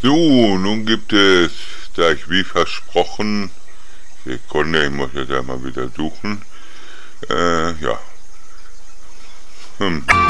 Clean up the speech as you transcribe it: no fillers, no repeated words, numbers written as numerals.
So, nun gibt es, da ich wie versprochen, Sekunde, ich muss jetzt einmal wieder suchen, ja.